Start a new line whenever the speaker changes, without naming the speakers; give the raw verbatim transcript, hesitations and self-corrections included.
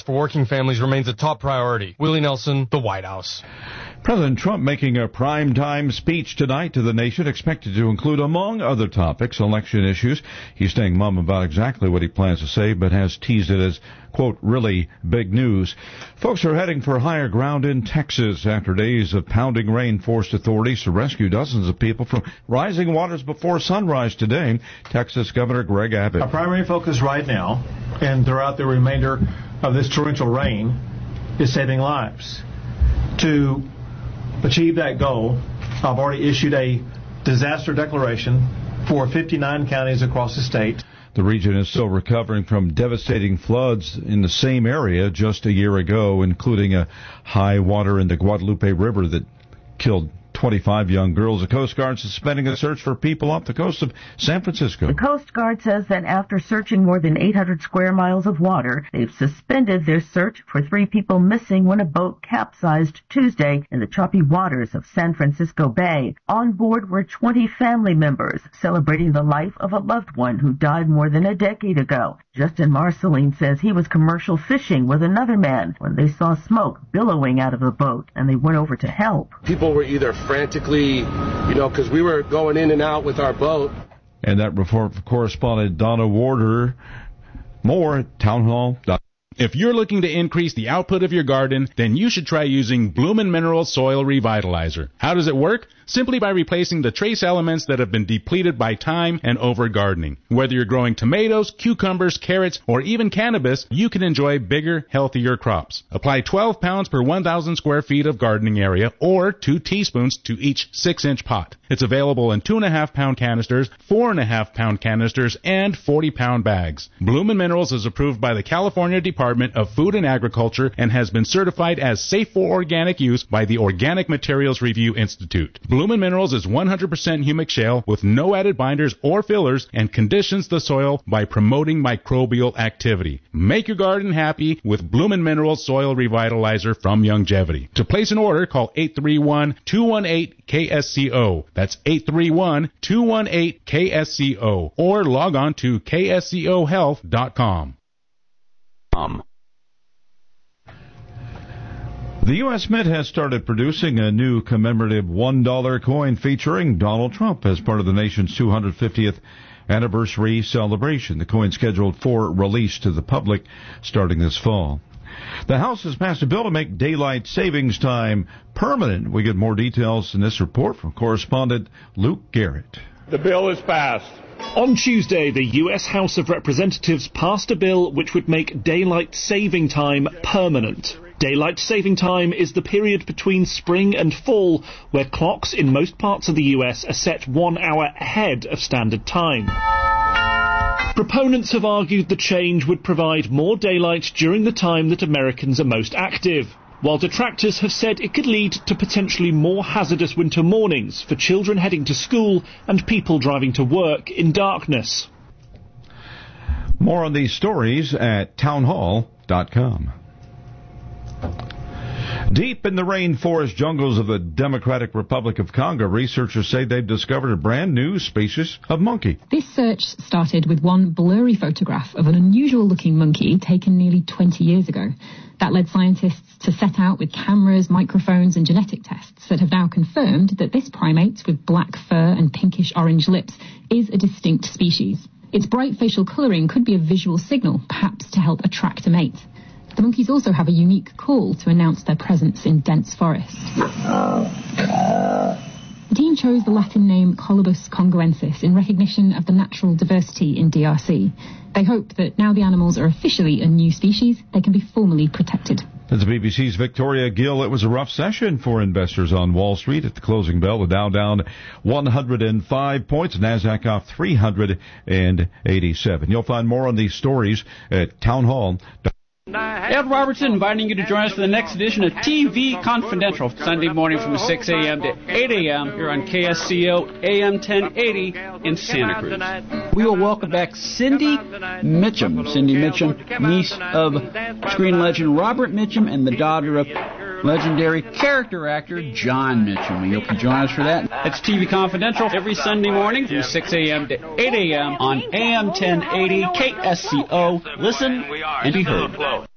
for working families remains a top priority. Willie Nelson, the White House.
President Trump making a primetime speech tonight to the nation, expected to include, among other topics, election issues. He's staying mum about exactly what he plans to say, but has teased it as, quote, really big news. Folks are heading for higher ground in Texas after days of pounding rain forced authorities to rescue dozens of people from rising waters before sunrise today. Texas Governor Greg Abbott.
Our primary focus right now and throughout the remainder of this torrential rain is saving lives. To achieve that goal, I've already issued a disaster declaration for fifty-nine counties across the state.
The region is still recovering from devastating floods in the same area just a year ago, including a high water in the Guadalupe River that killed twenty-five young girls. The Coast Guard suspending a search for people off the coast of San Francisco.
The Coast Guard says that after searching more than eight hundred square miles of water, they've suspended their search for three people missing when a boat capsized Tuesday in the choppy waters of San Francisco Bay. On board were twenty family members celebrating the life of a loved one who died more than a decade ago. Justin Marceline says he was commercial fishing with another man when they saw smoke billowing out of the boat, and they went over to help.
People were either frantically, you know, because we were going in and out with our boat.
And that report correspondent Donna Warder. More at townhall dot com.
If you're looking to increase the output of your garden, then you should try using Bloomin' Minerals Soil Revitalizer. How does it work? Simply by replacing the trace elements that have been depleted by time and over-gardening. Whether you're growing tomatoes, cucumbers, carrots, or even cannabis, you can enjoy bigger, healthier crops. Apply twelve pounds per one thousand square feet of gardening area, or two teaspoons to each six inch pot. It's available in two point five pound canisters, four point five pound canisters, and forty pound bags. Bloomin' Minerals is approved by the California Department of Food and Agriculture and has been certified as safe for organic use by the Organic Materials Review Institute. Bloomin' Minerals is one hundred percent humic shale with no added binders or fillers and conditions the soil by promoting microbial activity. Make your garden happy with Bloomin' Minerals Soil Revitalizer from Youngevity. To place an order, call eight three one, two one eight, K S C O. That's eight three one, two one eight, K S C O. Or log on to K S C O health dot com.
Um. The U S Mint has started producing a new commemorative one dollar coin featuring Donald Trump as part of the nation's two hundred fiftieth anniversary celebration. The coin scheduled for release to the public starting this fall. The House has passed a bill to make daylight savings time permanent. We get more details in this report from correspondent Luke Garrett.
The bill is passed.
On Tuesday, the U S House of Representatives passed a bill which would make daylight saving time permanent. Daylight saving time is the period between spring and fall where clocks in most parts of the U S are set one hour ahead of standard time. Proponents have argued the change would provide more daylight during the time that Americans are most active, while detractors have said it could lead to potentially more hazardous winter mornings for children heading to school and people driving to work in darkness.
More on these stories at townhall dot com. Deep in the rainforest jungles of the Democratic Republic of Congo, researchers say they've discovered a brand new species of monkey.
This search started with one blurry photograph of an unusual-looking monkey taken nearly twenty years ago. That led scientists to set out with cameras, microphones and genetic tests that have now confirmed that this primate with black fur and pinkish-orange lips is a distinct species. Its bright facial colouring could be a visual signal, perhaps to help attract a mate. The monkeys also have a unique call to announce their presence in dense forests. The team chose the Latin name Colobus congoensis in recognition of the natural diversity in D R C. They hope that now the animals are officially a new species, they can be formally protected.
That's B B C's Victoria Gill. It was a rough session for investors on Wall Street. At the closing bell, the Dow down one hundred five points, NASDAQ off three hundred eighty-seven. You'll find more on these stories at townhall dot com.
Ed Robertson inviting you to join us for the next edition of T V Confidential, Sunday morning from six a.m. to eight a.m. here on K S C O A M ten eighty in Santa Cruz. We will welcome back Cindy Mitchum. Cindy Mitchum, niece of screen legend Robert Mitchum and the daughter of legendary character actor John Mitchum. We hope you join us for that. It's T V Confidential every Sunday morning from six a.m. to eight a.m. on A M ten eighty K S C O. Listen and be heard.